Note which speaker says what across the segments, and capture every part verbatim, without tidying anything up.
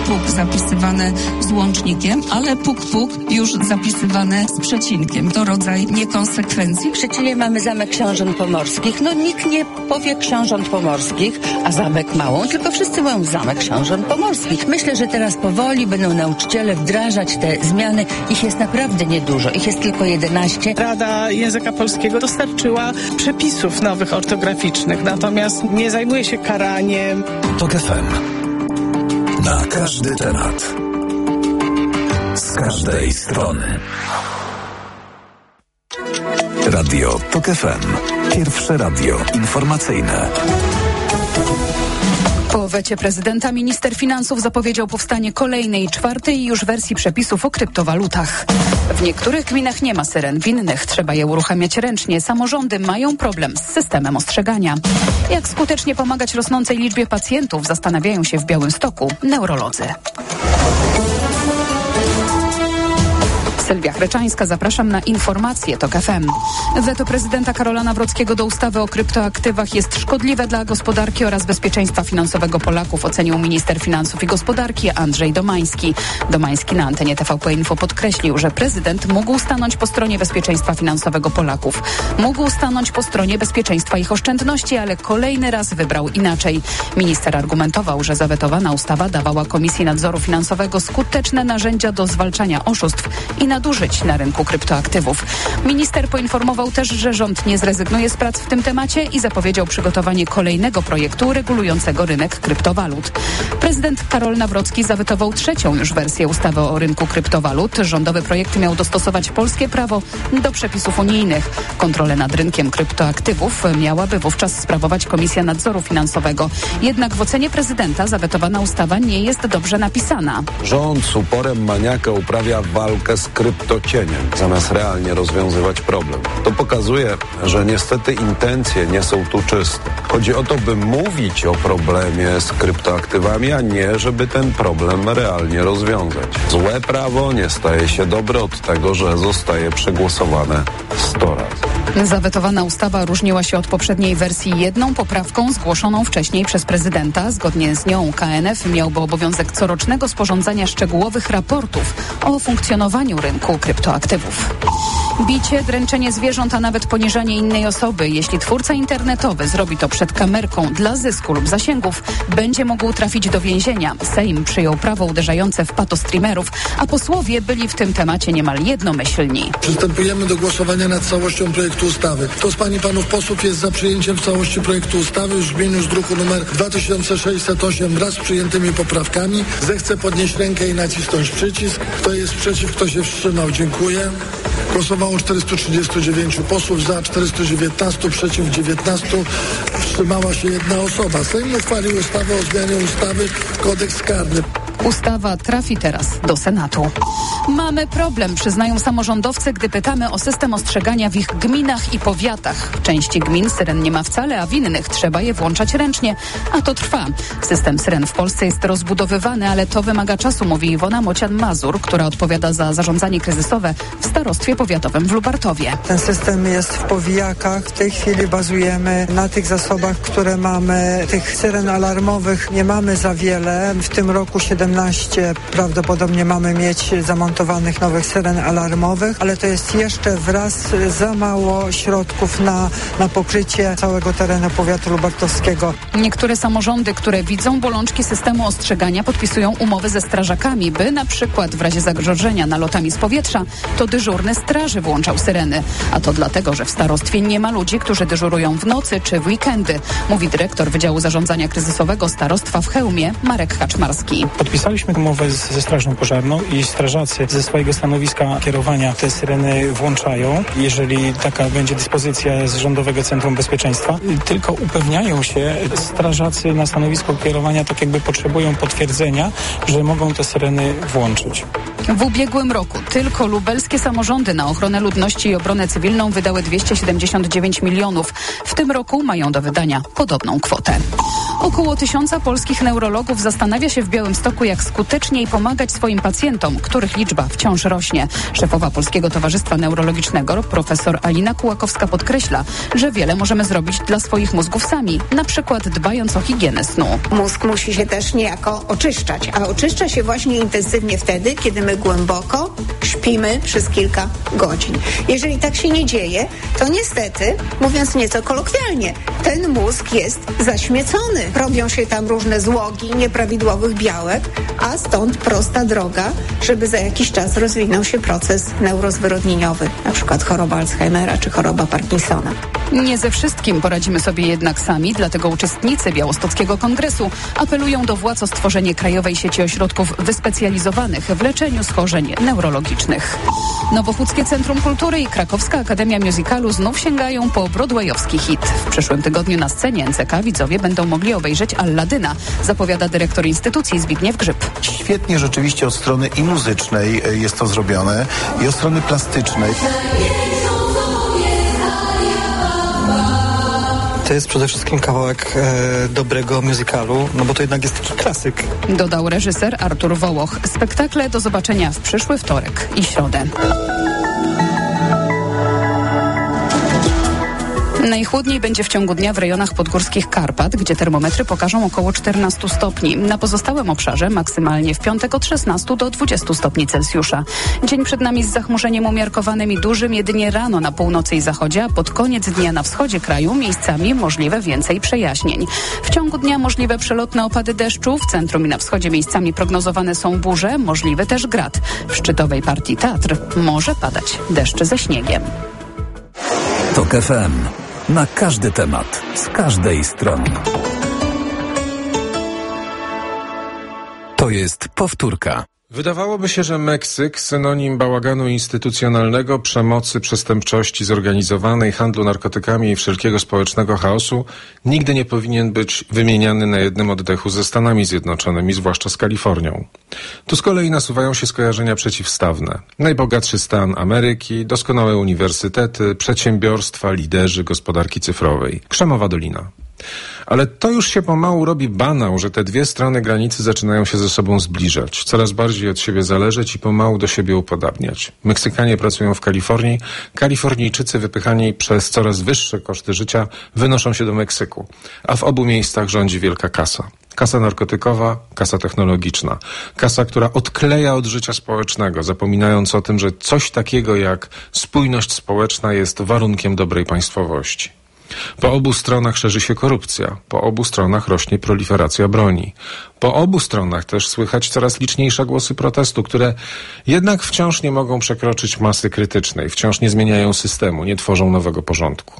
Speaker 1: puk zapisywane z łącznikiem, ale puk puk już zapisywane z przecinkiem. To rodzaj niekonsekwencji.
Speaker 2: W Szczecinie mamy Zamek Książąt Pomorskich. No nikt nie powie Książąt Pomorskich, a Zamek Małą, tylko wszyscy mówią Zamek Książąt Pomorskich. Myślę, że teraz powoli będą nauczyciele wdrażać te zmiany. Ich jest naprawdę niedużo. Ich jest tylko jedenaście.
Speaker 3: Rada Języka Polskiego dostarczyła przepisów nowych ortograficznych, natomiast nie zajmuje się karaniem.
Speaker 4: TOK F M. Na każdy temat. Z każdej strony. Radio TOK F M. Pierwsze radio informacyjne.
Speaker 5: Po wecie prezydenta minister finansów zapowiedział powstanie kolejnej, czwartej już wersji przepisów o kryptowalutach. W niektórych gminach nie ma syren, w innych trzeba je uruchamiać ręcznie. Samorządy mają problem z systemem ostrzegania. Jak skutecznie pomagać rosnącej liczbie pacjentów, zastanawiają się w Białymstoku neurolodzy. Sylwia Chreczańska, zapraszam na informacje TOK F M. Weto prezydenta Karola Nawrockiego do ustawy o kryptoaktywach jest szkodliwe dla gospodarki oraz bezpieczeństwa finansowego Polaków, ocenił minister finansów i gospodarki Andrzej Domański. Domański na antenie T V P Info podkreślił, że prezydent mógł stanąć po stronie bezpieczeństwa finansowego Polaków. Mógł stanąć po stronie bezpieczeństwa ich oszczędności, ale kolejny raz wybrał inaczej. Minister argumentował, że zawetowana ustawa dawała Komisji Nadzoru Finansowego skuteczne narzędzia do zwalczania oszustw i nadużyć na rynku kryptoaktywów. Minister poinformował też, że rząd nie zrezygnuje z prac w tym temacie i zapowiedział przygotowanie kolejnego projektu regulującego rynek kryptowalut. Prezydent Karol Nawrocki zawetował trzecią już wersję ustawy o rynku kryptowalut. Rządowy projekt miał dostosować polskie prawo do przepisów unijnych. Kontrolę nad rynkiem kryptoaktywów miałaby wówczas sprawować Komisja Nadzoru Finansowego. Jednak w ocenie prezydenta zawetowana ustawa nie jest dobrze napisana.
Speaker 6: Rząd z uporem maniaka uprawia walkę z kryptocieniem, zamiast realnie rozwiązywać problem. To pokazuje, że niestety intencje nie są tu czyste. Chodzi o to, by mówić o problemie z kryptoaktywami, a nie, żeby ten problem realnie rozwiązać. Złe prawo nie staje się dobre od tego, że zostaje przegłosowane sto razy.
Speaker 5: Zawetowana ustawa różniła się od poprzedniej wersji jedną poprawką zgłoszoną wcześniej przez prezydenta. Zgodnie z nią K N F miałby obowiązek corocznego sporządzania szczegółowych raportów o funkcjonowaniu rynku kryptoaktywów. Bicie, dręczenie zwierząt, a nawet poniżanie innej osoby. Jeśli twórca internetowy zrobi to przed kamerką dla zysku lub zasięgów, będzie mógł trafić do więzienia. Sejm przyjął prawo uderzające w pato streamerów, a posłowie byli w tym temacie niemal jednomyślni.
Speaker 7: Przystępujemy do głosowania nad całością projektu ustawy. Kto z pań i panów posłów jest za przyjęciem w całości projektu ustawy w brzmieniu z druku nr dwa tysiące sześćset osiem wraz z przyjętymi poprawkami, zechce podnieść rękę i nacisnąć przycisk. Kto jest przeciw, kto się wstrzymał? Dziękuję. Głosowało czterystu trzydziestu dziewięciu posłów, za czterystu dziewiętnastu, przeciw dziewiętnastu. Wstrzymała się jedna osoba. Sejm uchwalił ustawę o zmianie ustawy Kodeks karny.
Speaker 5: Ustawa trafi teraz do Senatu. Mamy problem, przyznają samorządowcy, gdy pytamy o system ostrzegania w ich gminach i powiatach. W części gmin syren nie ma wcale, a w innych trzeba je włączać ręcznie, a to trwa. System syren w Polsce jest rozbudowywany, ale to wymaga czasu, mówi Iwona Mocian-Mazur, która odpowiada za zarządzanie kryzysowe w starostwie powiatowym w Lubartowie.
Speaker 8: Ten system jest w powijakach. W tej chwili bazujemy na tych zasobach, które mamy. Tych syren alarmowych nie mamy za wiele. W tym roku siedemnaście prawdopodobnie mamy mieć zamontowanych nowych syren alarmowych, ale to jest jeszcze wraz za mało środków na, na pokrycie całego terenu powiatu lubartowskiego.
Speaker 5: Niektóre samorządy, które widzą bolączki systemu ostrzegania, podpisują umowy ze strażakami, by na przykład w razie zagrożenia nalotami z powietrza to dyżurny straży włączał syreny. A to dlatego, że w starostwie nie ma ludzi, którzy dyżurują w nocy czy w weekendy, mówi dyrektor Wydziału Zarządzania Kryzysowego Starostwa w Chełmie Marek Kaczmarski.
Speaker 9: Podpisaliśmy umowę z, ze Strażą Pożarną i strażacy ze swojego stanowiska kierowania te syreny włączają, jeżeli taka będzie dyspozycja z Rządowego Centrum Bezpieczeństwa. Tylko upewniają się, strażacy na stanowisku kierowania tak jakby potrzebują potwierdzenia, że mogą te syreny włączyć.
Speaker 5: W ubiegłym roku tylko lubelskie samorządy na ochronę ludności i obronę cywilną wydały dwieście siedemdziesiąt dziewięć milionów. W tym roku mają do wydania podobną kwotę. Około tysiąca polskich neurologów zastanawia się w Białymstoku, jak skuteczniej pomagać swoim pacjentom, których liczba wciąż rośnie. Szefowa Polskiego Towarzystwa Neurologicznego, profesor Alina Kułakowska, podkreśla, że wiele możemy zrobić dla swoich mózgów sami, na przykład dbając o higienę snu.
Speaker 10: Mózg musi się też niejako oczyszczać, a oczyszcza się właśnie intensywnie wtedy, kiedy my głęboko śpimy przez kilka godzin. Jeżeli tak się nie dzieje, to niestety, mówiąc nieco kolokwialnie, ten mózg jest zaśmiecony. Robią się tam różne złogi nieprawidłowych białek, a stąd prosta droga, żeby za jakiś czas rozwinął się proces neurozwyrodnieniowy, na przykład choroba Alzheimera czy choroba Parkinsona.
Speaker 5: Nie ze wszystkim poradzimy sobie jednak sami, dlatego uczestnicy Białostockiego Kongresu apelują do władz o stworzenie krajowej sieci ośrodków wyspecjalizowanych w leczeniu schorzeń neurologicznych. Nowochódzkie Centrum Kultury i Krakowska Akademia Musicalu znów sięgają po broadwayowski hit. W przyszłym tygodniu na scenie N C K widzowie będą mogli obejrzeć Alladyna, zapowiada dyrektor instytucji Zbigniew Grzyb.
Speaker 11: Świetnie rzeczywiście od strony i muzycznej jest to zrobione, i od strony plastycznej.
Speaker 12: To jest przede wszystkim kawałek e, dobrego musicalu, no bo to jednak jest taki klasyk.
Speaker 5: Dodał reżyser Artur Wołoch. Spektakle do zobaczenia w przyszły wtorek i środę. Najchłodniej będzie w ciągu dnia w rejonach podgórskich Karpat, gdzie termometry pokażą około czternaście stopni. Na pozostałym obszarze maksymalnie w piątek od szesnastu do dwudziestu stopni Celsjusza. Dzień przed nami z zachmurzeniem umiarkowanym i dużym jedynie rano na północy i zachodzie, a pod koniec dnia na wschodzie kraju miejscami możliwe więcej przejaśnień. W ciągu dnia możliwe przelotne opady deszczu, w centrum i na wschodzie miejscami prognozowane są burze, możliwy też grad. W szczytowej partii Tatr może padać deszcz ze śniegiem.
Speaker 4: TOK F M. Na każdy temat, z każdej strony. To jest powtórka.
Speaker 6: Wydawałoby się, że Meksyk, synonim bałaganu instytucjonalnego, przemocy, przestępczości zorganizowanej, handlu narkotykami i wszelkiego społecznego chaosu, nigdy nie powinien być wymieniany na jednym oddechu ze Stanami Zjednoczonymi, zwłaszcza z Kalifornią. Tu z kolei nasuwają się skojarzenia przeciwstawne. Najbogatszy stan Ameryki, doskonałe uniwersytety, przedsiębiorstwa, liderzy gospodarki cyfrowej. Krzemowa Dolina. Ale to już się pomału robi banał, że te dwie strony granicy zaczynają się ze sobą zbliżać, coraz bardziej od siebie zależeć i pomału do siebie upodabniać. Meksykanie pracują w Kalifornii, Kalifornijczycy wypychani przez coraz wyższe koszty życia wynoszą się do Meksyku, a w obu miejscach rządzi wielka kasa. Kasa narkotykowa, kasa technologiczna. Kasa, która odkleja od życia społecznego, zapominając o tym, że coś takiego jak spójność społeczna jest warunkiem dobrej państwowości. Po obu stronach szerzy się korupcja, po obu stronach rośnie proliferacja broni. Po obu stronach też słychać coraz liczniejsze głosy protestu, które jednak wciąż nie mogą przekroczyć masy krytycznej, wciąż nie zmieniają systemu, nie tworzą nowego porządku.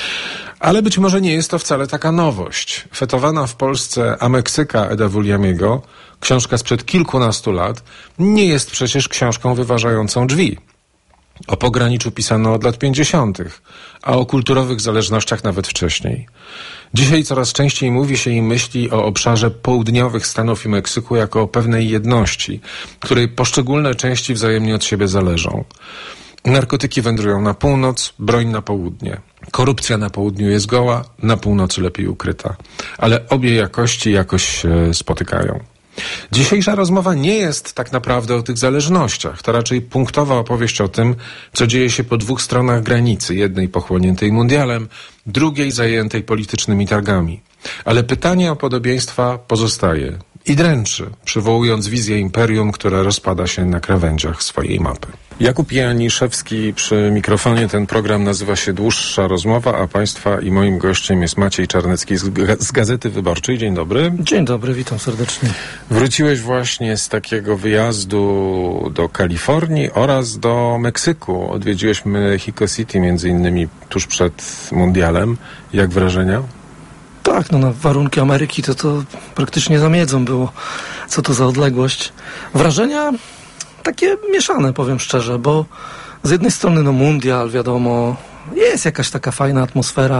Speaker 6: Ale być może nie jest to wcale taka nowość. Fetowana w Polsce A Meksyka Eda Vulliamiego, książka sprzed kilkunastu lat, nie jest przecież książką wyważającą drzwi. O pograniczu pisano od lat pięćdziesiątych, a o kulturowych zależnościach nawet wcześniej. Dzisiaj coraz częściej mówi się i myśli o obszarze południowych Stanów i Meksyku jako o pewnej jedności, której poszczególne części wzajemnie od siebie zależą. Narkotyki wędrują na północ, broń na południe. Korupcja na południu jest goła, na północy lepiej ukryta. Ale obie jakości jakoś się spotykają. Dzisiejsza rozmowa nie jest tak naprawdę o tych zależnościach. To raczej punktowa opowieść o tym, co dzieje się po dwóch stronach granicy. Jednej pochłoniętej mundialem, drugiej zajętej politycznymi targami. Ale pytanie o podobieństwa pozostaje i dręczy, przywołując wizję imperium, które rozpada się na krawędziach swojej mapy. Jakub Janiszewski przy mikrofonie. Ten program nazywa się Dłuższa Rozmowa, a Państwa i moim gościem jest Maciej Czarnecki z, ga- z Gazety Wyborczej. Dzień dobry.
Speaker 12: Dzień dobry, witam serdecznie.
Speaker 6: Wróciłeś właśnie z takiego wyjazdu do Kalifornii oraz do Meksyku. Odwiedziłeś Mexico City między innymi tuż przed mundialem. Jak wrażenia?
Speaker 12: Tak, no na warunki Ameryki to to praktycznie za miedzą było. Co to za odległość. Wrażenia takie mieszane, powiem szczerze, bo z jednej strony no mundial, wiadomo, jest jakaś taka fajna atmosfera,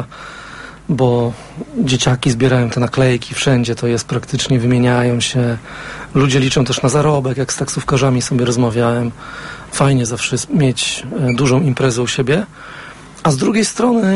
Speaker 12: bo dzieciaki zbierają te naklejki wszędzie, to jest praktycznie, wymieniają się, ludzie liczą też na zarobek, jak z taksówkarzami sobie rozmawiałem, fajnie zawsze mieć dużą imprezę u siebie, a z drugiej strony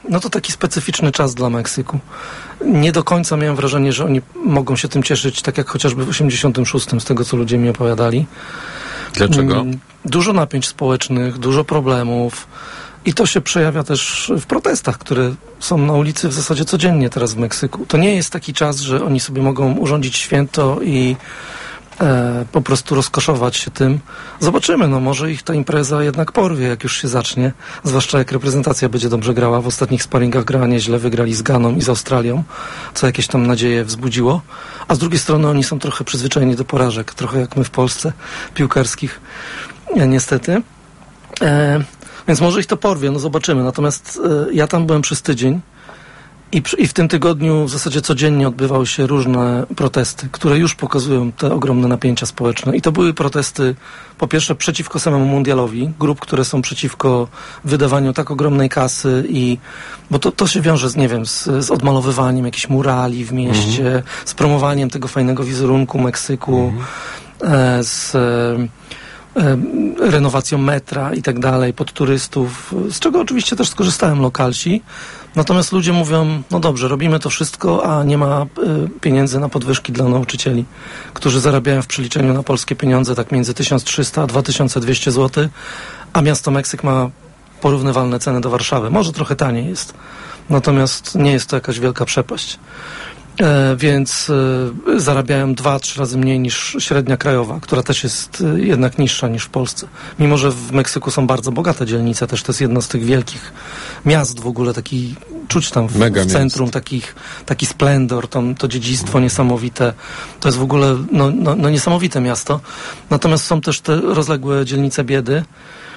Speaker 12: no to taki specyficzny czas dla Meksyku. Nie do końca miałem wrażenie, że oni mogą się tym cieszyć, tak jak chociażby w osiemdziesiątym szóstym, z tego co ludzie mi opowiadali.
Speaker 6: Dlaczego?
Speaker 12: Dużo napięć społecznych, dużo problemów i to się przejawia też w protestach, które są na ulicy w zasadzie codziennie teraz w Meksyku. To nie jest taki czas, że oni sobie mogą urządzić święto i e, po prostu rozkoszować się tym. Zobaczymy, no może ich ta impreza jednak porwie, jak już się zacznie, zwłaszcza jak reprezentacja będzie dobrze grała. W ostatnich sparingach grała nieźle, wygrali z Ganą i z Australią, co jakieś tam nadzieje wzbudziło. A z drugiej strony oni są trochę przyzwyczajeni do porażek, trochę jak my w Polsce, piłkarskich, e, niestety. E, Więc może ich to porwie, no zobaczymy. Natomiast y, ja tam byłem przez tydzień i, przy, i w tym tygodniu w zasadzie codziennie odbywały się różne protesty, które już pokazują te ogromne napięcia społeczne. I to były protesty po pierwsze przeciwko samemu mundialowi, grup, które są przeciwko wydawaniu tak ogromnej kasy i bo to, to się wiąże z, nie wiem, z, z odmalowywaniem jakichś murali w mieście, mhm. z promowaniem tego fajnego wizerunku Meksyku, mhm. e, z e, renowacją metra i tak dalej, pod turystów, z czego oczywiście też skorzystałem lokalsi. Natomiast ludzie mówią, no dobrze, robimy to wszystko, a nie ma y, pieniędzy na podwyżki dla nauczycieli, którzy zarabiają w przeliczeniu na polskie pieniądze tak między tysiąc trzysta a dwa tysiące dwieście złotych, a miasto Meksyk ma porównywalne ceny do Warszawy. Może trochę taniej jest, natomiast nie jest to jakaś wielka przepaść. E, więc e, zarabiają dwa, trzy razy mniej niż średnia krajowa, która też jest e, jednak niższa niż w Polsce. Mimo że w Meksyku są bardzo bogate dzielnice, też to jest jedno z tych wielkich miast w ogóle, taki czuć tam w, w centrum, takich, taki splendor, tam, to dziedzictwo niesamowite. To jest w ogóle no, no, no niesamowite miasto. Natomiast są też te rozległe dzielnice biedy,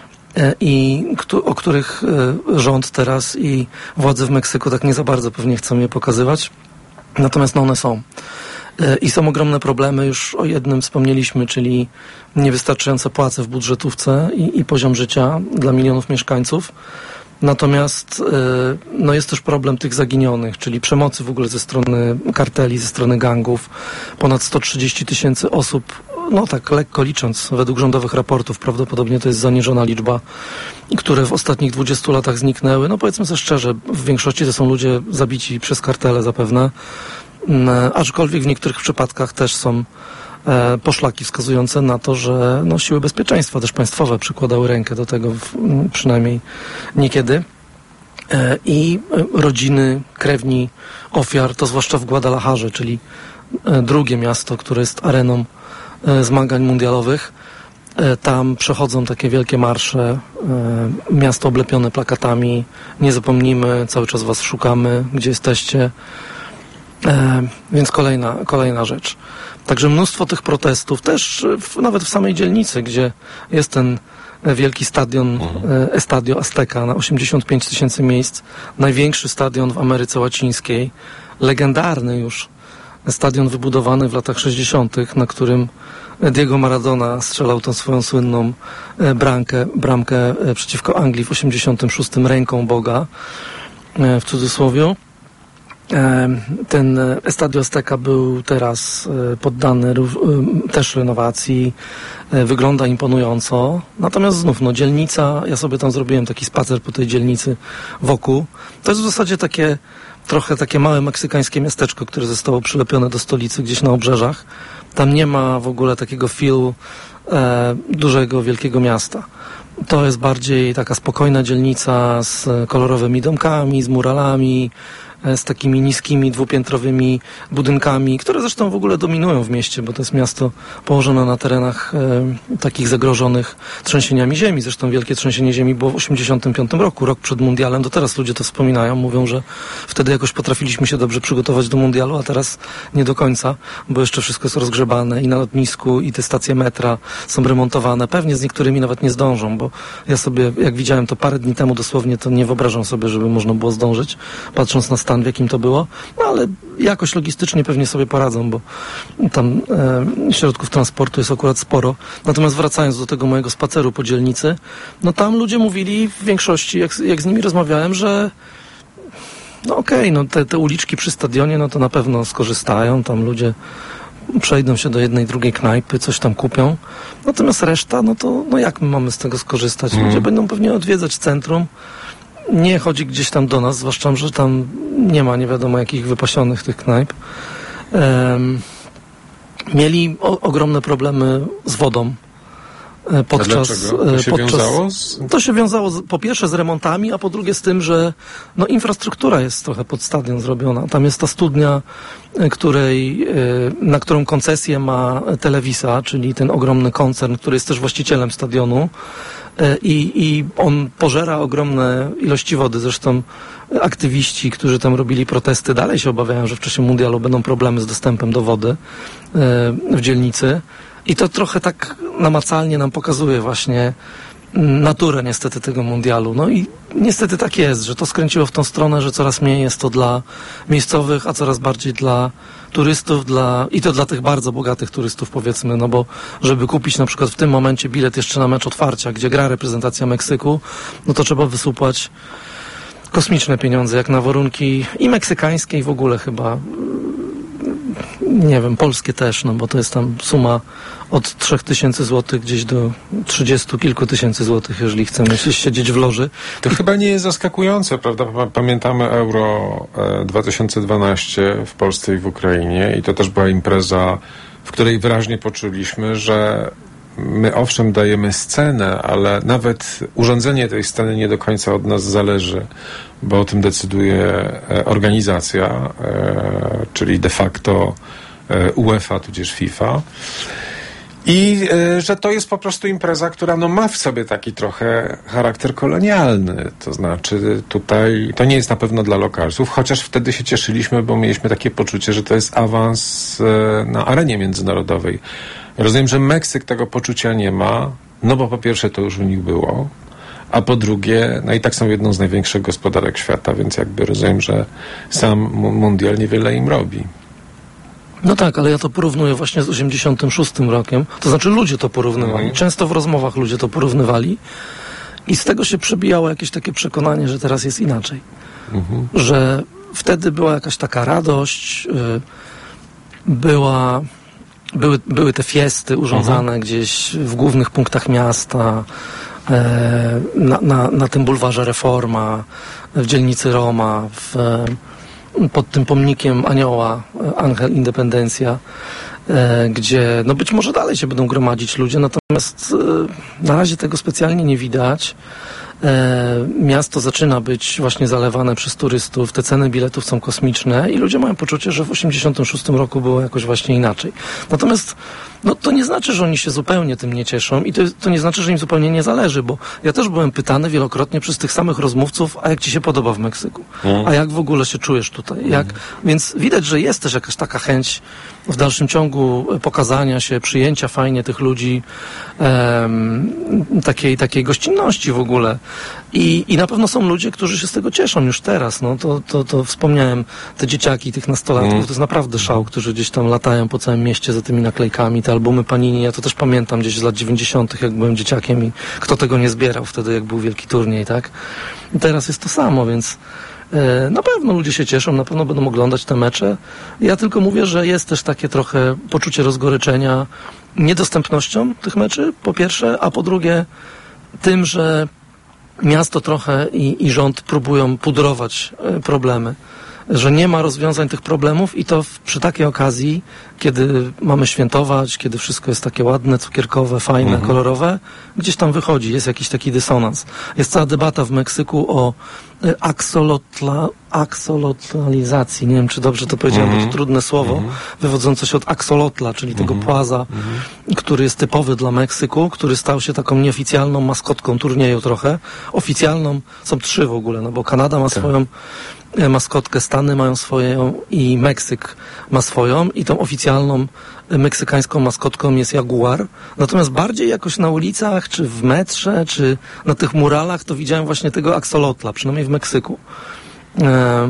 Speaker 12: i o których rząd teraz i władze w Meksyku tak nie za bardzo pewnie chcą je pokazywać. Natomiast no one są. I są ogromne problemy, już o jednym wspomnieliśmy, czyli niewystarczające płace w budżetówce i, i poziom życia dla milionów mieszkańców. Natomiast no jest też problem tych zaginionych, czyli przemocy w ogóle ze strony karteli, ze strony gangów. Ponad sto trzydzieści tysięcy osób, no tak lekko licząc, według rządowych raportów, prawdopodobnie to jest zaniżona liczba, które w ostatnich dwudziestu latach zniknęły. No powiedzmy sobie szczerze, w większości to są ludzie zabici przez kartele zapewne, aczkolwiek w niektórych przypadkach też są e, poszlaki wskazujące na to, że no, siły bezpieczeństwa też państwowe przykładały rękę do tego, w, przynajmniej niekiedy. E, I rodziny, krewni ofiar, to zwłaszcza w Guadalajarze, czyli e, drugie miasto, które jest areną e, zmagań mundialowych. E, tam przechodzą takie wielkie marsze, e, miasto oblepione plakatami, nie zapomnijmy, cały czas was szukamy, gdzie jesteście. E, więc kolejna, kolejna rzecz. Także mnóstwo tych protestów, też w, nawet w samej dzielnicy, gdzie jest ten wielki stadion e, Estadio Azteca na osiemdziesiąt pięć tysięcy miejsc, największy stadion w Ameryce Łacińskiej, legendarny już stadion wybudowany w latach sześćdziesiątych, na którym Diego Maradona strzelał tą swoją słynną e, bramkę, bramkę e, przeciwko Anglii w osiemdziesiątym szóstym ręką Boga, e, w cudzysłowie. Ten Estadio Azteca był teraz poddany też renowacji, wygląda imponująco, natomiast znów, no dzielnica, ja sobie tam zrobiłem taki spacer po tej dzielnicy wokół, to jest w zasadzie takie, trochę takie małe meksykańskie miasteczko, które zostało przylepione do stolicy gdzieś na obrzeżach, tam nie ma w ogóle takiego feelu e, dużego, wielkiego miasta. To jest bardziej taka spokojna dzielnica z kolorowymi domkami, z muralami, z takimi niskimi, dwupiętrowymi budynkami, które zresztą w ogóle dominują w mieście, bo to jest miasto położone na terenach e, takich zagrożonych trzęsieniami ziemi. Zresztą wielkie trzęsienie ziemi było w osiemdziesiątym piątym roku, rok przed mundialem. Do teraz ludzie to wspominają, mówią, że wtedy jakoś potrafiliśmy się dobrze przygotować do mundialu, a teraz nie do końca, bo jeszcze wszystko jest rozgrzebane i na lotnisku, i te stacje metra są remontowane. Pewnie z niektórymi nawet nie zdążą, bo ja sobie, jak widziałem to parę dni temu dosłownie, to nie wyobrażam sobie, żeby można było zdążyć, patrząc na stan, w jakim to było, no ale jakoś logistycznie pewnie sobie poradzą, bo tam e, środków transportu jest akurat sporo. Natomiast wracając do tego mojego spaceru po dzielnicy, no tam ludzie mówili w większości, jak, jak z nimi rozmawiałem, że no okej, okay, no te, te uliczki przy stadionie, no to na pewno skorzystają, tam ludzie przejdą się do jednej, drugiej knajpy, coś tam kupią. Natomiast reszta, no to no jak my mamy z tego skorzystać? Ludzie mm. będą pewnie odwiedzać centrum, nie chodzi gdzieś tam do nas, zwłaszcza, że tam nie ma nie wiadomo jakich wypasionych tych knajp. Um, mieli o, ogromne problemy z wodą. Podczas,
Speaker 13: to się
Speaker 12: podczas,
Speaker 13: wiązało z...
Speaker 12: To się wiązało z, po pierwsze z remontami, a po drugie z tym, że no, infrastruktura jest trochę pod stadion zrobiona. Tam jest ta studnia, której, na którą koncesję ma Telewisa, czyli ten ogromny koncern, który jest też właścicielem stadionu i, i on pożera ogromne ilości wody. Zresztą aktywiści, którzy tam robili protesty, dalej się obawiają, że w czasie mundialu będą problemy z dostępem do wody w dzielnicy. I to trochę tak namacalnie nam pokazuje właśnie naturę niestety tego mundialu. No i niestety tak jest, że to skręciło w tą stronę, że coraz mniej jest to dla miejscowych, a coraz bardziej dla turystów, dla i to dla tych bardzo bogatych turystów, powiedzmy, no bo żeby kupić na przykład w tym momencie bilet jeszcze na mecz otwarcia, gdzie gra reprezentacja Meksyku, no to trzeba wysupłać kosmiczne pieniądze, jak na warunki i meksykańskie i w ogóle chyba, nie wiem, polskie też, no bo to jest tam suma od trzech tysięcy złotych gdzieś do trzydziestu kilku tysięcy złotych, jeżeli chcemy siedzieć w loży.
Speaker 13: To chyba nie jest zaskakujące, prawda? Pamiętamy Euro dwa tysiące dwanaście w Polsce i w Ukrainie i to też była impreza, w której wyraźnie poczuliśmy, że my owszem dajemy scenę, ale nawet urządzenie tej sceny nie do końca od nas zależy, bo o tym decyduje organizacja, czyli de facto UEFA tudzież FIFA. I y, że to jest po prostu impreza, która no, ma w sobie taki trochę charakter kolonialny. To znaczy tutaj to nie jest na pewno dla lokalsów, chociaż wtedy się cieszyliśmy, bo mieliśmy takie poczucie, że to jest awans y, na arenie międzynarodowej. Rozumiem, że Meksyk tego poczucia nie ma, no bo po pierwsze to już u nich było, a po drugie, no i tak są jedną z największych gospodarek świata, więc jakby rozumiem, że sam mundial niewiele im robi.
Speaker 12: No tak, ale ja to porównuję właśnie z osiemdziesiątym szóstym rokiem. To znaczy ludzie to porównywali. Często w rozmowach ludzie to porównywali i z tego się przebijało jakieś takie przekonanie, że teraz jest inaczej. Mhm. Że wtedy była jakaś taka radość, yy, była, były, były te fiesty urządzane mhm. gdzieś w głównych punktach miasta, yy, na, na, na tym bulwarze Reforma, w dzielnicy Roma, w pod tym pomnikiem Anioła, Angel Independencia, e, gdzie no być może dalej się będą gromadzić ludzie, natomiast e, na razie tego specjalnie nie widać. E, miasto zaczyna być właśnie zalewane przez turystów, te ceny biletów są kosmiczne i ludzie mają poczucie, że w osiemdziesiątym szóstym roku było jakoś właśnie inaczej. Natomiast no, to nie znaczy, że oni się zupełnie tym nie cieszą i to, to nie znaczy, że im zupełnie nie zależy, bo ja też byłem pytany wielokrotnie przez tych samych rozmówców, a jak ci się podoba w Meksyku? A jak w ogóle się czujesz tutaj? Jak? Więc widać, że jest też jakaś taka chęć w dalszym ciągu pokazania się, przyjęcia fajnie tych ludzi, em, takiej, takiej gościnności w ogóle. I, I na pewno są ludzie, którzy się z tego cieszą już teraz. No, to, to, to wspomniałem, te dzieciaki, tych nastolatków, mm. to jest naprawdę szał, którzy gdzieś tam latają po całym mieście za tymi naklejkami, te albumy Panini, ja to też pamiętam gdzieś z lat dziewięćdziesiątych, jak byłem dzieciakiem i kto tego nie zbierał wtedy, jak był wielki turniej, tak? I teraz jest to samo, więc e, na pewno ludzie się cieszą, na pewno będą oglądać te mecze. Ja tylko mówię, że jest też takie trochę poczucie rozgoryczenia niedostępnością tych meczy, po pierwsze, a po drugie tym, że miasto trochę i, i rząd próbują pudrować y, problemy, że nie ma rozwiązań tych problemów i to w, przy takiej okazji, kiedy mamy świętować, kiedy wszystko jest takie ładne, cukierkowe, fajne, mhm. kolorowe, gdzieś tam wychodzi, jest jakiś taki dysonans. Jest cała debata w Meksyku o y, aksolotla, aksolotlalizacji, nie wiem czy dobrze to powiedziałem, mhm. bo to trudne słowo, mhm. wywodzące się od aksolotla, czyli mhm. tego płaza, mhm. który jest typowy dla Meksyku, który stał się taką nieoficjalną maskotką turnieju trochę. Oficjalną są trzy w ogóle, no bo Kanada ma tak. swoją maskotkę, Stany mają swoją i Meksyk ma swoją i tą oficjalną meksykańską maskotką jest jaguar. Natomiast bardziej jakoś na ulicach, czy w metrze, czy na tych muralach to widziałem właśnie tego aksolotla, przynajmniej w Meksyku. E,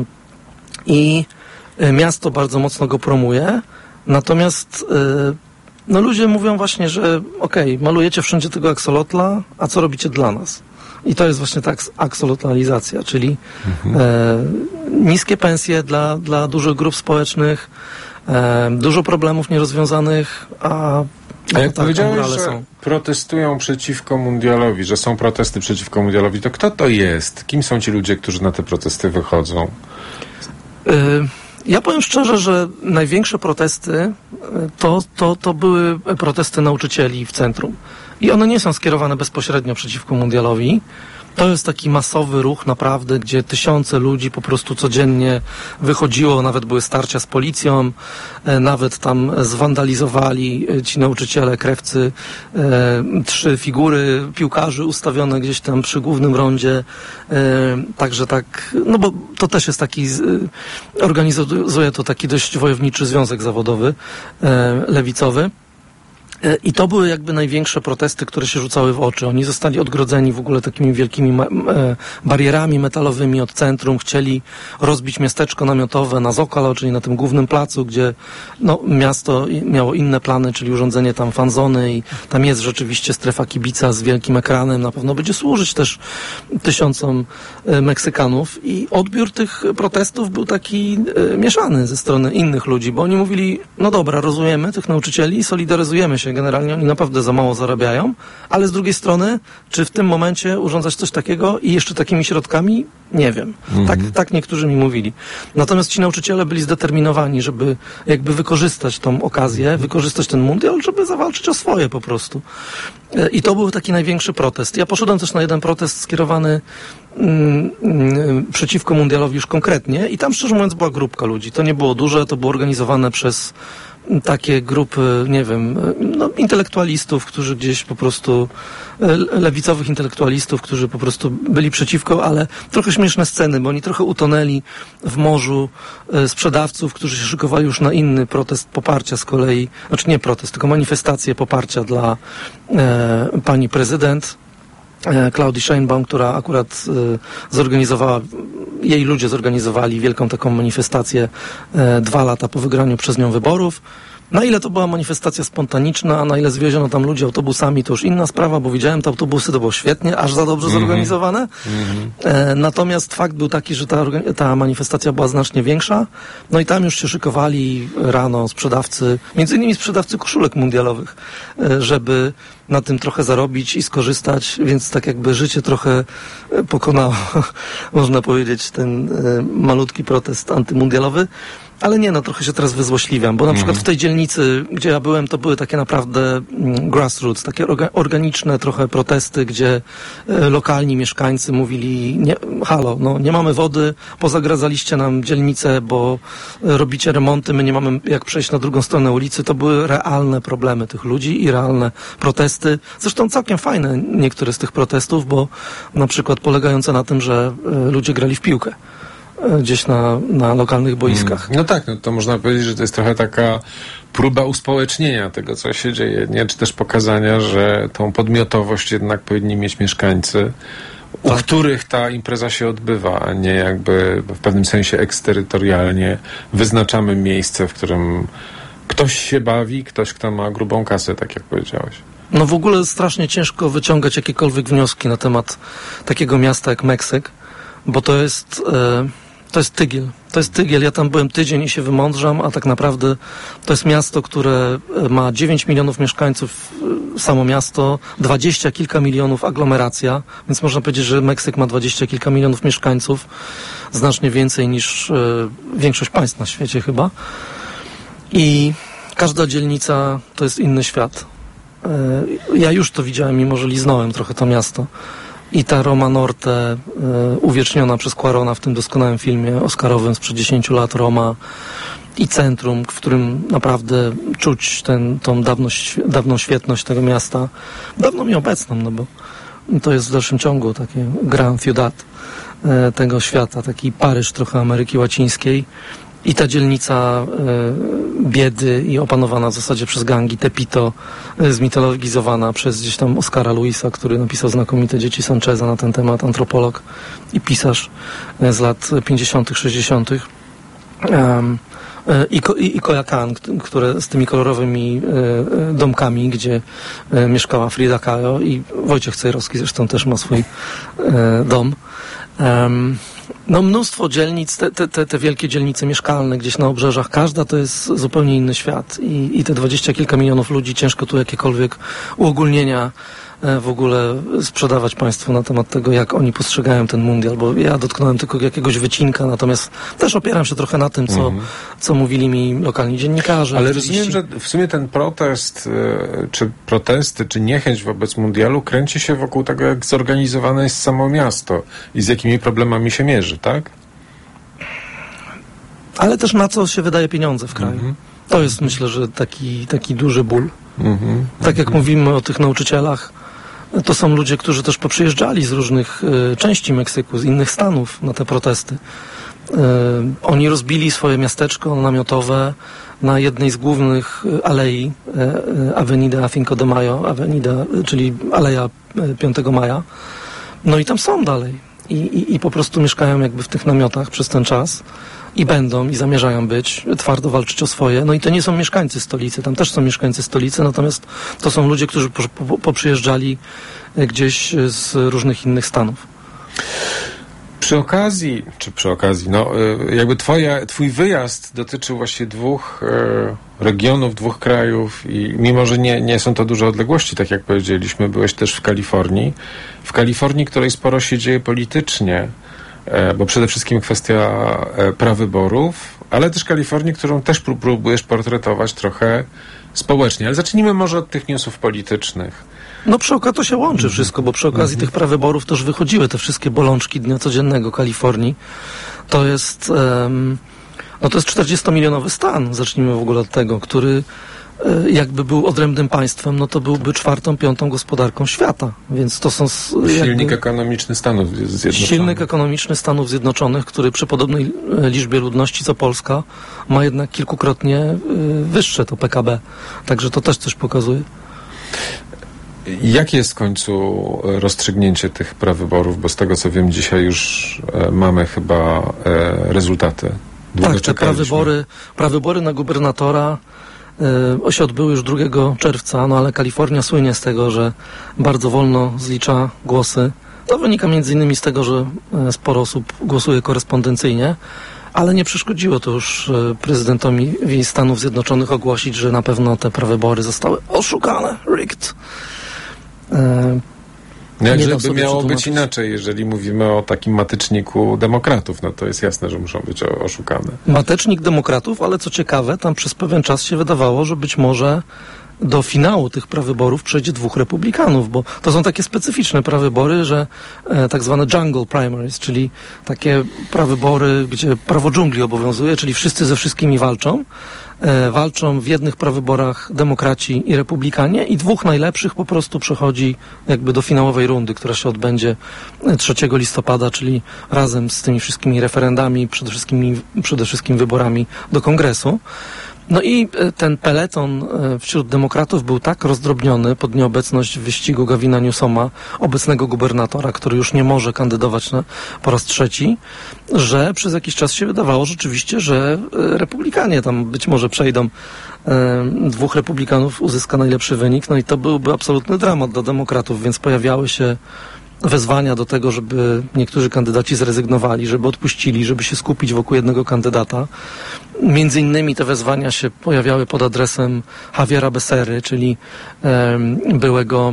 Speaker 12: I miasto bardzo mocno go promuje. Natomiast e, no ludzie mówią właśnie, że okej, okay, malujecie wszędzie tego aksolotla, a co robicie dla nas? I to jest właśnie ta aksolotlalizacja, czyli mhm. e, niskie pensje dla, dla dużych grup społecznych, e, dużo problemów nierozwiązanych, a
Speaker 13: A jak
Speaker 12: tak,
Speaker 13: powiedziałeś, że
Speaker 12: są.
Speaker 13: protestują przeciwko mundialowi, że są protesty przeciwko mundialowi, to kto to jest? Kim są ci ludzie, którzy na te protesty wychodzą?
Speaker 12: Y- Ja powiem szczerze, że największe protesty to, to, to były protesty nauczycieli w centrum. I one nie są skierowane bezpośrednio przeciwko mundialowi. To jest taki masowy ruch naprawdę, gdzie tysiące ludzi po prostu codziennie wychodziło, nawet były starcia z policją, e, nawet tam zwandalizowali ci nauczyciele, krewcy, e, trzy figury piłkarzy ustawione gdzieś tam przy głównym rondzie. E, także tak, no bo to też jest taki, e, organizuje to taki dość wojowniczy związek zawodowy, e, lewicowy. I to były jakby największe protesty, które się rzucały w oczy. Oni zostali odgrodzeni w ogóle takimi wielkimi ma- e, barierami metalowymi od centrum. Chcieli rozbić miasteczko namiotowe na Zokalo, czyli na tym głównym placu, gdzie no, miasto miało inne plany, czyli urządzenie tam fanzony i tam jest rzeczywiście strefa kibica z wielkim ekranem. Na pewno będzie służyć też tysiącom e, Meksykanów. I odbiór tych protestów był taki e, mieszany ze strony innych ludzi, bo oni mówili, no dobra, rozumiemy tych nauczycieli, solidaryzujemy się. Generalnie oni naprawdę za mało zarabiają, ale z drugiej strony, czy w tym momencie urządzać coś takiego i jeszcze takimi środkami? Nie wiem. Mhm. Tak, tak niektórzy mi mówili. Natomiast ci nauczyciele byli zdeterminowani, żeby jakby wykorzystać tą okazję, wykorzystać ten mundial, żeby zawalczyć o swoje po prostu. I to był taki największy protest. Ja poszedłem też na jeden protest skierowany mm, mm, przeciwko mundialowi już konkretnie i tam szczerze mówiąc była grupka ludzi. To nie było duże, to było organizowane przez takie grupy, nie wiem, no, intelektualistów, którzy gdzieś po prostu, lewicowych intelektualistów, którzy po prostu byli przeciwko, ale trochę śmieszne sceny, bo oni trochę utonęli w morzu sprzedawców, którzy się szykowali już na inny protest poparcia z kolei, znaczy nie protest, tylko manifestację poparcia dla e, pani prezydent Klaudii Sheinbaum, która akurat e, zorganizowała, jej ludzie zorganizowali wielką taką manifestację e, dwa lata po wygraniu przez nią wyborów. Na ile to była manifestacja spontaniczna, a na ile zwieziono tam ludzi autobusami, to już inna sprawa, bo widziałem te autobusy, to było świetnie, aż za dobrze mm-hmm. zorganizowane. Mm-hmm. E, natomiast fakt był taki, że ta, ta manifestacja była znacznie większa. No i tam już się szykowali rano sprzedawcy, między innymi sprzedawcy koszulek mundialowych, e, żeby na tym trochę zarobić i skorzystać, więc tak jakby życie trochę pokonało, można powiedzieć, ten e, malutki protest antymundialowy. Ale nie, no trochę się teraz wyzłośliwiam, bo na przykład w tej dzielnicy, gdzie ja byłem, to były takie naprawdę mm, grassroots, takie orga, organiczne trochę protesty, gdzie e, lokalni mieszkańcy mówili, nie, halo, no nie mamy wody, pozagradzaliście nam dzielnicę, bo e, robicie remonty, my nie mamy jak przejść na drugą stronę ulicy. To były realne problemy tych ludzi i realne protesty. Zresztą całkiem fajne niektóre z tych protestów, bo na przykład polegające na tym, że e, ludzie grali w piłkę gdzieś na, na lokalnych boiskach.
Speaker 13: No tak, no to można powiedzieć, że to jest trochę taka próba uspołecznienia tego, co się dzieje, nie? Czy też pokazania, że tą podmiotowość jednak powinni mieć mieszkańcy, u tak. których ta impreza się odbywa, a nie jakby w pewnym sensie eksterytorialnie wyznaczamy miejsce, w którym ktoś się bawi, ktoś, kto ma grubą kasę, tak jak powiedziałeś.
Speaker 12: No w ogóle strasznie ciężko wyciągać jakiekolwiek wnioski na temat takiego miasta jak Meksyk, bo to jest... E, To jest tygiel. To jest tygiel. Ja tam byłem tydzień i się wymądrzam, a tak naprawdę to jest miasto, które ma dziewięć milionów mieszkańców, samo miasto, dwadzieścia kilka milionów aglomeracja, więc można powiedzieć, że Meksyk ma dwadzieścia kilka milionów mieszkańców, znacznie więcej niż e, większość państw na świecie chyba. I każda dzielnica to jest inny świat. E, ja już to widziałem, mimo że liznąłem trochę to miasto. I ta Roma Norte, e, uwieczniona przez Cuarona w tym doskonałym filmie oscarowym sprzed dziesięciu lat, Roma, i centrum, w którym naprawdę czuć ten, tą dawność, dawną świetność tego miasta, dawną i obecną, no bo to jest w dalszym ciągu takie Gran Ciudad e, tego świata, taki Paryż trochę Ameryki Łacińskiej. I ta dzielnica e, biedy i opanowana w zasadzie przez gangi Tepito, e, zmitologizowana przez gdzieś tam Oscara Luisa, który napisał znakomite Dzieci Sancheza na ten temat, antropolog i pisarz e, z lat pięćdziesiątych, sześćdziesiątych. Um, e, I, i, i Coyoacán, które z tymi kolorowymi e, domkami, gdzie e, mieszkała Frida Kahlo, i Wojciech Cejrowski zresztą też ma swój e, dom. Um, No mnóstwo dzielnic, te, te, te, te wielkie dzielnice mieszkalne gdzieś na obrzeżach, każda to jest zupełnie inny świat i, i te dwadzieścia kilka milionów ludzi, ciężko tu jakiekolwiek uogólnienia w ogóle sprzedawać Państwu na temat tego, jak oni postrzegają ten mundial, bo ja dotknąłem tylko jakiegoś wycinka, natomiast też opieram się trochę na tym, co, mm. co mówili mi lokalni dziennikarze.
Speaker 13: Ale rozumiem, że w sumie ten protest, czy protesty, czy niechęć wobec mundialu kręci się wokół tego, jak zorganizowane jest samo miasto i z jakimi problemami się mierzy, tak?
Speaker 12: Ale też na co się wydaje pieniądze w kraju. Mm-hmm. To jest, myślę, że taki, taki duży ból. Mm-hmm. Tak jak mm-hmm. mówimy o tych nauczycielach, to są ludzie, którzy też poprzyjeżdżali z różnych y, części Meksyku, z innych stanów na te protesty. Y, oni rozbili swoje miasteczko namiotowe na jednej z głównych alei, y, Avenida Cinco de Mayo, Avenida, czyli Aleja piątego maja. No i tam są dalej. I, i, I po prostu mieszkają jakby w tych namiotach przez ten czas. I będą, i zamierzają być, twardo walczyć o swoje. No i to nie są mieszkańcy stolicy, tam też są mieszkańcy stolicy, natomiast to są ludzie, którzy po, po, poprzyjeżdżali gdzieś z różnych innych stanów.
Speaker 13: Przy okazji, czy przy okazji, no jakby twoja, twój wyjazd dotyczył właśnie dwóch e, regionów, dwóch krajów i mimo, że nie, nie są to duże odległości, tak jak powiedzieliśmy, byłeś też w Kalifornii. W Kalifornii, której sporo się dzieje politycznie, bo przede wszystkim kwestia prawyborów, ale też Kalifornii, którą też próbujesz portretować trochę społecznie. Ale zacznijmy może od tych newsów politycznych.
Speaker 12: No przy okazji to się łączy mm-hmm. wszystko, bo przy okazji mm-hmm. tych prawyborów też wychodziły te wszystkie bolączki dnia codziennego Kalifornii. To jest, um, no to jest czterdziestomilionowy stan, zacznijmy w ogóle od tego, który jakby był odrębnym państwem, no to byłby czwartą, piątą gospodarką świata. Więc to są
Speaker 13: silnik
Speaker 12: jakby
Speaker 13: ekonomiczny Stanów Zjednoczonych.
Speaker 12: Silnik ekonomiczny Stanów Zjednoczonych, który przy podobnej liczbie ludności co Polska ma jednak kilkukrotnie wyższe to P K B. Także to też coś pokazuje.
Speaker 13: Jakie jest w końcu rozstrzygnięcie tych prawyborów? Bo z tego co wiem, dzisiaj już mamy chyba rezultaty. Długo
Speaker 12: tak, te prawybory, prawybory na gubernatora Yy, się odbyły już drugiego czerwca, no ale Kalifornia słynie z tego, że bardzo wolno zlicza głosy. To wynika między innymi z tego, że yy, sporo osób głosuje korespondencyjnie, ale nie przeszkodziło to już yy, prezydentowi Stanów Zjednoczonych ogłosić, że na pewno te prawybory zostały oszukane, rigged. Yy,
Speaker 13: No jakże by miało być inaczej, jeżeli mówimy o takim mateczniku demokratów, no to jest jasne, że muszą być oszukane.
Speaker 12: Matecznik demokratów, ale co ciekawe, tam przez pewien czas się wydawało, że być może do finału tych prawyborów przejdzie dwóch republikanów, bo to są takie specyficzne prawybory, że e, tak zwane jungle primaries, czyli takie prawybory, gdzie prawo dżungli obowiązuje, czyli wszyscy ze wszystkimi walczą. E, walczą w jednych prawyborach demokraci i republikanie i dwóch najlepszych po prostu przechodzi jakby do finałowej rundy, która się odbędzie trzeciego listopada, czyli razem z tymi wszystkimi referendami, przede wszystkim, przede wszystkim wyborami do kongresu. No i ten peleton wśród demokratów był tak rozdrobniony pod nieobecność w wyścigu Gavina Newsoma, obecnego gubernatora, który już nie może kandydować na, po raz trzeci, że przez jakiś czas się wydawało rzeczywiście, że republikanie tam być może przejdą. Dwóch republikanów uzyska najlepszy wynik, no i to byłby absolutny dramat dla demokratów, więc pojawiały się wezwania do tego, żeby niektórzy kandydaci zrezygnowali, żeby odpuścili, żeby się skupić wokół jednego kandydata. Między innymi te wezwania się pojawiały pod adresem Javiera Becerry, czyli um, byłego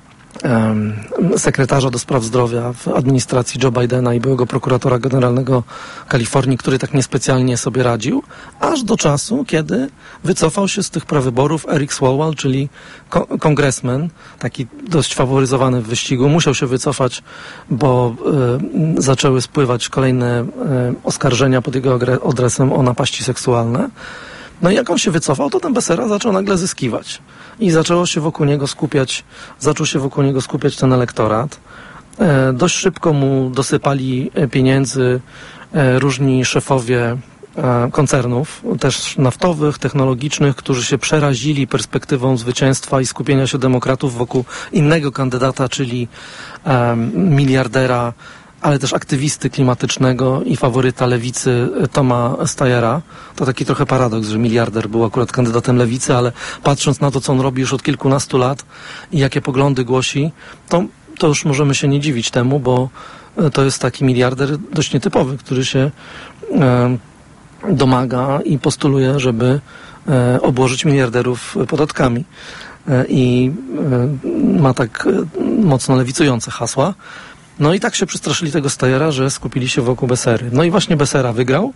Speaker 12: um, sekretarza do spraw zdrowia w administracji Joe Bidena i byłego prokuratora generalnego Kalifornii, który tak niespecjalnie sobie radził, aż do czasu, kiedy wycofał się z tych prawyborów Eric Swalwell, czyli ko- kongresmen, taki dość faworyzowany w wyścigu, musiał się wycofać, bo y, zaczęły spływać kolejne y, oskarżenia pod jego adresem o napaści seksualne. No i jak on się wycofał, to ten Becerra zaczął nagle zyskiwać. I zaczęło się wokół niego skupiać, zaczął się wokół niego skupiać ten elektorat. E, dość szybko mu dosypali pieniędzy e, różni szefowie e, koncernów, też naftowych, technologicznych, którzy się przerazili perspektywą zwycięstwa i skupienia się demokratów wokół innego kandydata, czyli e, miliardera, ale też aktywisty klimatycznego i faworyta lewicy Toma Steyera. To taki trochę paradoks, że miliarder był akurat kandydatem lewicy, ale patrząc na to, co on robi już od kilkunastu lat i jakie poglądy głosi, to to już możemy się nie dziwić temu, bo to jest taki miliarder dość nietypowy, który się e, domaga i postuluje, żeby e, obłożyć miliarderów podatkami. E, I e, ma tak e, mocno lewicujące hasła. No i tak się przestraszyli tego Steyera, że skupili się wokół Besery. No i właśnie Besera wygrał.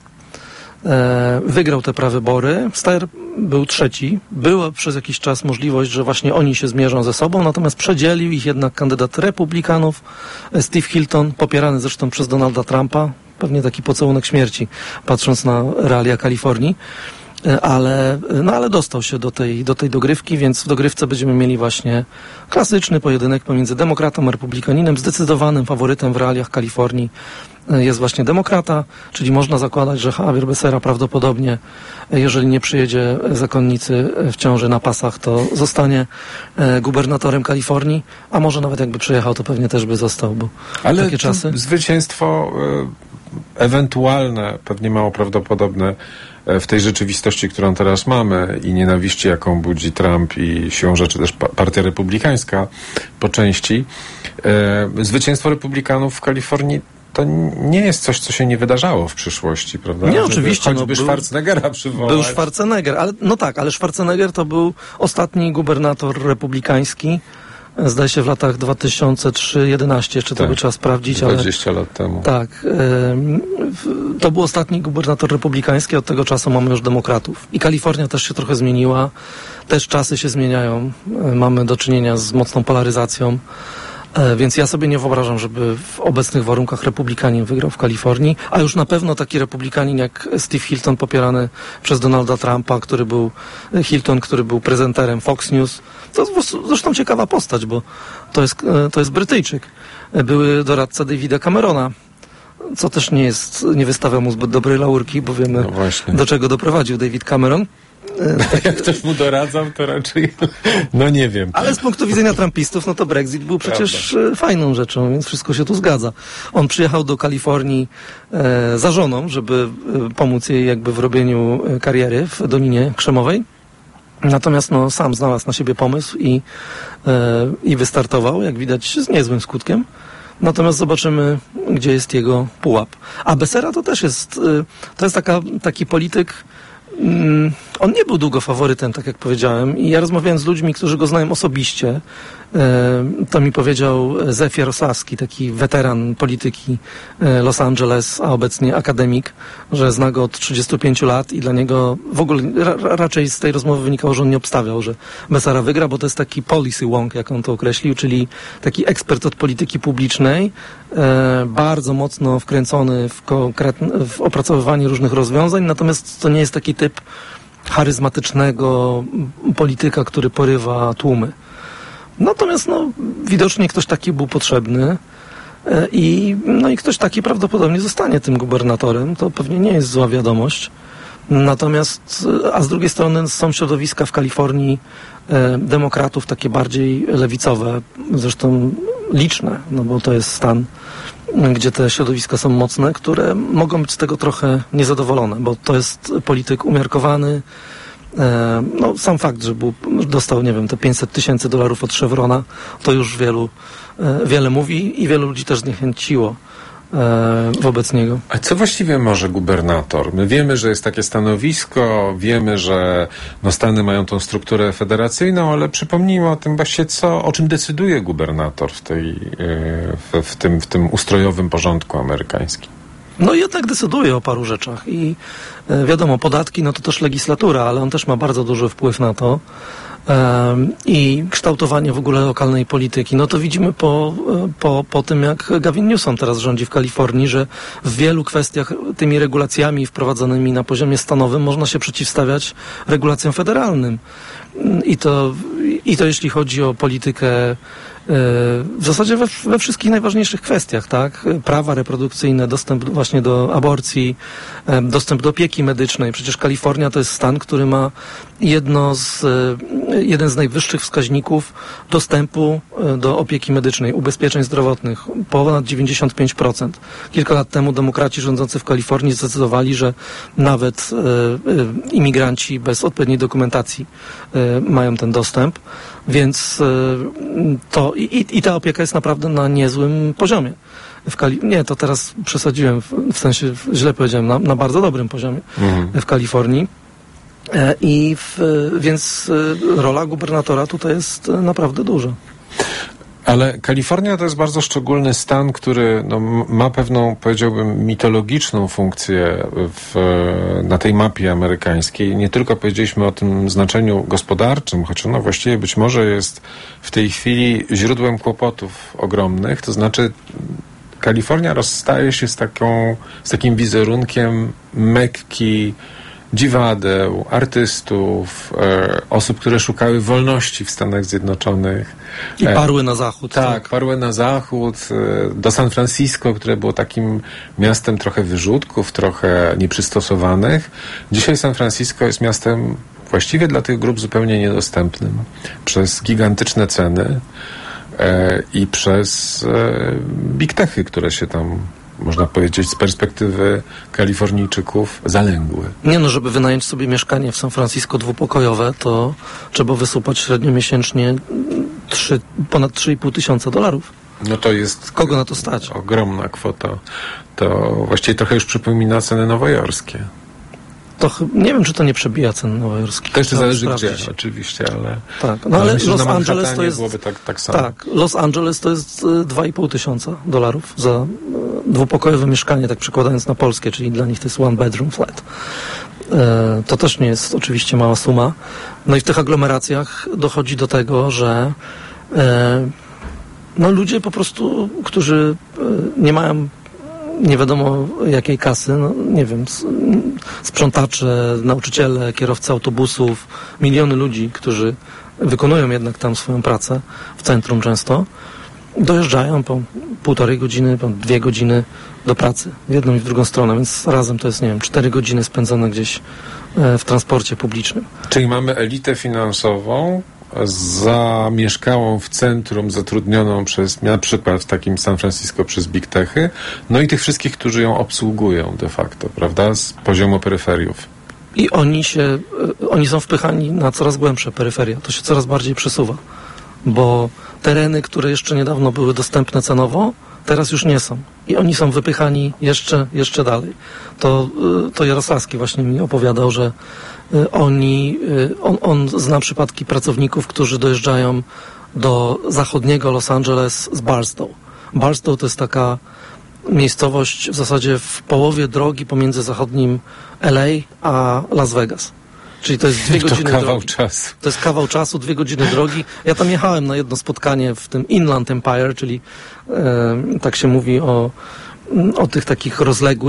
Speaker 12: E, wygrał te prawybory. Steyer był trzeci. Była przez jakiś czas możliwość, że właśnie oni się zmierzą ze sobą, natomiast przedzielił ich jednak kandydat republikanów, Steve Hilton, popierany zresztą przez Donalda Trumpa. Pewnie taki pocałunek śmierci, patrząc na realia Kalifornii. Ale, no ale dostał się do tej, do tej dogrywki, więc w dogrywce będziemy mieli właśnie klasyczny pojedynek pomiędzy demokratą a republikaninem. Zdecydowanym faworytem w realiach Kalifornii jest właśnie demokrata, czyli można zakładać, że Javier Becerra prawdopodobnie, jeżeli nie przyjedzie zakonnicy w ciąży na pasach, to zostanie gubernatorem Kalifornii, a może nawet jakby przyjechał, to pewnie też by został, bo
Speaker 13: ale
Speaker 12: takie czasy.
Speaker 13: Zwycięstwo e, ewentualne, pewnie mało prawdopodobne w tej rzeczywistości, którą teraz mamy i nienawiści, jaką budzi Trump i siłą rzeczy też Partia Republikańska po części, e, zwycięstwo republikanów w Kalifornii to nie jest coś, co się nie wydarzało w przyszłości, prawda?
Speaker 12: Nie,
Speaker 13: Żeby
Speaker 12: oczywiście.
Speaker 13: choćby
Speaker 12: no,
Speaker 13: Schwarzeneggera przywołać.
Speaker 12: Był Schwarzenegger, ale no tak, ale Schwarzenegger to był ostatni gubernator republikański, zdaje się w latach dwa tysiące trzy do dwa tysiące jedenaście, jeszcze tak, to by trzeba sprawdzić.
Speaker 13: dwadzieścia lat temu.
Speaker 12: Tak. Y, to był ostatni gubernator republikański, od tego czasu mamy już demokratów. I Kalifornia też się trochę zmieniła, też czasy się zmieniają, y, mamy do czynienia z mocną polaryzacją. Więc ja sobie nie wyobrażam, żeby w obecnych warunkach republikanin wygrał w Kalifornii, a już na pewno taki republikanin jak Steve Hilton, popierany przez Donalda Trumpa, który był Hilton, który był prezenterem Fox News. To zresztą ciekawa postać, bo to jest, to jest Brytyjczyk. Były doradca Davida Camerona, co też nie jest, nie wystawia mu zbyt dobrej laurki, bo wiemy, no do czego doprowadził David Cameron.
Speaker 13: Jak ktoś mu doradzał, to raczej, no nie wiem.
Speaker 12: Ale z punktu widzenia trumpistów, no to Brexit był przecież Prawda. fajną rzeczą, więc wszystko się tu zgadza. On przyjechał do Kalifornii e, za żoną, żeby e, pomóc jej jakby w robieniu kariery w Dolinie Krzemowej. Natomiast no, sam znalazł na siebie pomysł i, e, i wystartował, jak widać, z niezłym skutkiem. Natomiast zobaczymy, gdzie jest jego pułap. A Becerra to też jest, e, to jest taka, taki polityk. On nie był długo faworytem, tak jak powiedziałem, i ja rozmawiałem z ludźmi, którzy go znają osobiście. To mi powiedział Zef Jarosławski, taki weteran polityki Los Angeles, a obecnie akademik, że zna go od trzydziestu pięciu lat i dla niego w ogóle ra, raczej z tej rozmowy wynikało, że on nie obstawiał, że Becerra wygra, bo to jest taki policy wonk, jak on to określił, czyli taki ekspert od polityki publicznej, bardzo mocno wkręcony w, konkretne, w opracowywanie różnych rozwiązań, natomiast to nie jest taki typ charyzmatycznego polityka, który porywa tłumy. Natomiast no, widocznie ktoś taki był potrzebny i, no i ktoś taki prawdopodobnie zostanie tym gubernatorem. To pewnie nie jest zła wiadomość. Natomiast, a z drugiej strony są środowiska w Kalifornii e, demokratów takie bardziej lewicowe, zresztą liczne, no bo to jest stan, gdzie te środowiska są mocne, które mogą być z tego trochę niezadowolone, bo to jest polityk umiarkowany. E, no sam fakt, że był, dostał, nie wiem, te pięćset tysięcy dolarów od Chevrona, to już wielu, e, wiele mówi i wielu ludzi też zniechęciło wobec niego.
Speaker 13: A co właściwie może gubernator? My wiemy, że jest takie stanowisko, wiemy, że no Stany mają tą strukturę federacyjną, ale przypomnijmy o tym właśnie, co, o czym decyduje gubernator w, tej, w, w, tym, w tym ustrojowym porządku amerykańskim.
Speaker 12: No jednak decyduje o paru rzeczach i e, wiadomo, podatki, no to też legislatura, ale on też ma bardzo duży wpływ na to. I kształtowanie w ogóle lokalnej polityki. No to widzimy po, po, po tym, jak Gavin Newsom teraz rządzi w Kalifornii, że w wielu kwestiach tymi regulacjami wprowadzonymi na poziomie stanowym można się przeciwstawiać regulacjom federalnym. I to, i to jeśli chodzi o politykę w zasadzie we, we wszystkich najważniejszych kwestiach, tak? Prawa reprodukcyjne, dostęp właśnie do aborcji, dostęp do opieki medycznej. Przecież Kalifornia to jest stan, który ma jedno z, jeden z najwyższych wskaźników dostępu do opieki medycznej, ubezpieczeń zdrowotnych, ponad dziewięćdziesiąt pięć procent. Kilka lat temu demokraci rządzący w Kalifornii zdecydowali, że nawet e, imigranci bez odpowiedniej dokumentacji e, mają ten dostęp. Więc to i, i, i ta opieka jest naprawdę na niezłym poziomie. W Kali- nie, to teraz przesadziłem, w, w sensie źle powiedziałem, na, na bardzo dobrym poziomie mhm. w Kalifornii. E, I w, więc e, rola gubernatora tutaj jest e, naprawdę duża.
Speaker 13: Ale Kalifornia to jest bardzo szczególny stan, który no, ma pewną, powiedziałbym, mitologiczną funkcję w, na tej mapie amerykańskiej. Nie tylko powiedzieliśmy o tym znaczeniu gospodarczym, choć ono właściwie być może jest w tej chwili źródłem kłopotów ogromnych. To znaczy Kalifornia rozstaje się z, taką, z takim wizerunkiem Mekki, dziwadeł, artystów, e, osób, które szukały wolności w Stanach Zjednoczonych.
Speaker 12: I parły na zachód.
Speaker 13: Tak,
Speaker 12: tak.
Speaker 13: parły na zachód, e, do San Francisco, które było takim miastem trochę wyrzutków, trochę nieprzystosowanych. Dzisiaj San Francisco jest miastem właściwie dla tych grup zupełnie niedostępnym. Przez gigantyczne ceny e, i przez e, big techy, które się tam, można powiedzieć, z perspektywy Kalifornijczyków zalęgły.
Speaker 12: Nie no, żeby wynająć sobie mieszkanie w San Francisco dwupokojowe, to trzeba wysupać średnio miesięcznie trzy, ponad trzy i pół tysiąca dolarów.
Speaker 13: No to jest...
Speaker 12: Kogo na to stać?
Speaker 13: Ogromna kwota. To właściwie trochę już przypomina ceny nowojorskie.
Speaker 12: To ch- nie wiem, czy to nie przebija cen nowojorskich.
Speaker 13: To jeszcze
Speaker 12: Trzeba
Speaker 13: zależy
Speaker 12: sprawdzić.
Speaker 13: gdzie, oczywiście, ale...
Speaker 12: Tak, no ale
Speaker 13: myślę,
Speaker 12: Los
Speaker 13: że
Speaker 12: Angeles to jest...
Speaker 13: byłoby tak, tak samo.
Speaker 12: Tak, Los Angeles to jest dwa i pół tysiąca dolarów za e, dwupokojowe mieszkanie, tak przekładając na polskie, czyli dla nich to jest one bedroom flat. E, to też nie jest oczywiście mała suma. No i w tych aglomeracjach dochodzi do tego, że e, no ludzie po prostu, którzy e, nie mają nie wiadomo jakiej kasy, no nie wiem, sprzątacze, nauczyciele, kierowcy autobusów, miliony ludzi, którzy wykonują jednak tam swoją pracę, w centrum często, dojeżdżają po półtorej godziny, po dwie godziny do pracy, w jedną i w drugą stronę, więc razem to jest, nie wiem, cztery godziny spędzone gdzieś w transporcie publicznym.
Speaker 13: Czyli mamy elitę finansową, zamieszkałą w centrum, zatrudnioną przez, na przykład w takim San Francisco przez big techy, no i tych wszystkich, którzy ją obsługują de facto, prawda, z poziomu peryferiów.
Speaker 12: I oni się, oni są wpychani na coraz głębsze peryferia. To się coraz bardziej przesuwa, bo tereny, które jeszcze niedawno były dostępne cenowo, teraz już nie są. I oni są wypychani jeszcze, jeszcze dalej. To, to Jarosławski właśnie mi opowiadał, że oni, on, on zna przypadki pracowników, którzy dojeżdżają do zachodniego Los Angeles z Barstow. Barstow to jest taka miejscowość w zasadzie w połowie drogi pomiędzy zachodnim L A a Las Vegas. Czyli to jest dwie godziny
Speaker 13: to kawał
Speaker 12: drogi.
Speaker 13: czasu.
Speaker 12: To jest kawał czasu, dwie godziny drogi. Ja tam jechałem na jedno spotkanie w tym Inland Empire, czyli e, tak się mówi o, o tych takich rozległych